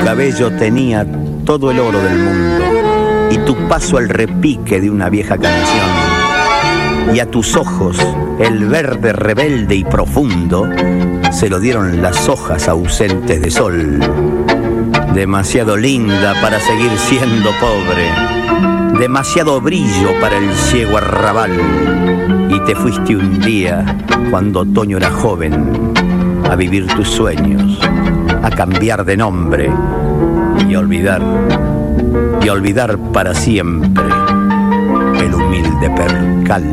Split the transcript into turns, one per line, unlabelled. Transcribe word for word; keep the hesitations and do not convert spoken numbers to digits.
cabello tenía todo el oro del mundo y tu paso el repique de una vieja canción. Y a tus ojos el verde rebelde y profundo se lo dieron las hojas ausentes de sol. Demasiado linda para seguir siendo pobre, demasiado brillo para el ciego arrabal. Y te fuiste un día, cuando otoño era joven, a vivir tus sueños, a cambiar de nombre y a olvidar, y a olvidar para siempre el humilde percal.